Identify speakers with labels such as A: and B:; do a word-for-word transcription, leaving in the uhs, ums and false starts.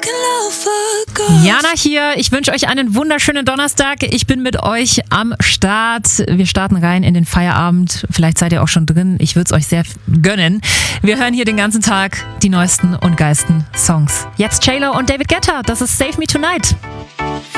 A: Jana hier, ich wünsche euch einen wunderschönen Donnerstag. Ich bin mit euch am Start. Wir starten rein in den Feierabend. Vielleicht seid ihr auch schon drin. Ich würde es euch sehr gönnen. Wir hören hier den ganzen Tag die neuesten und geilsten Songs. Jetzt J-Lo und David Guetta. Das ist Save Me Tonight.